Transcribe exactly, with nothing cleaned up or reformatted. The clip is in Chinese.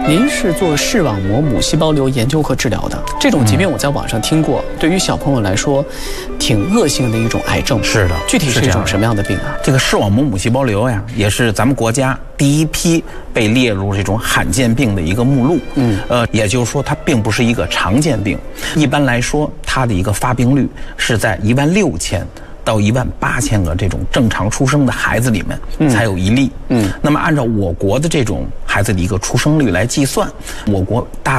您是做视网膜母细胞瘤研究和治疗的，这种疾病我在网上听过，对于小朋友来说，挺恶性的一种癌症。 是的， 具体是一种什么样的病啊？ 这个视网膜母细胞瘤呀，也是咱们国家第一批被列入这种罕见病的一个目录。嗯，呃，也就是说，它并不是一个常见病。一般来说，它的一个发病率是在一万六千。到一万八千个这种正常出生的孩子里面才有一例。嗯，那么按照我国的这种孩子的一个出生率来计算，我国大